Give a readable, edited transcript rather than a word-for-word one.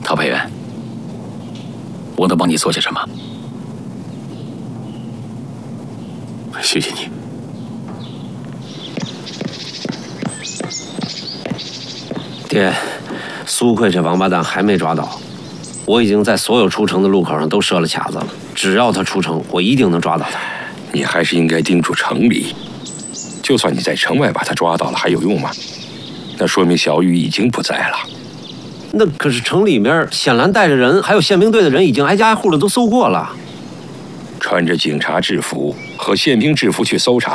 陶培元，我能帮你做些什么？ 谢谢你。 爹，苏奎这王八蛋还没抓到，我已经在所有出城的路口上都设了卡子了。只要他出城，我一定能抓到他。 你还是应该盯住城里，就算你在城外把他抓到了，还有用吗？那说明小雨已经不在了。 那可是城里面显兰带着人，还有宪兵队的人，已经挨家挨户的都搜过了。 穿着警察制服和宪兵制服去搜查，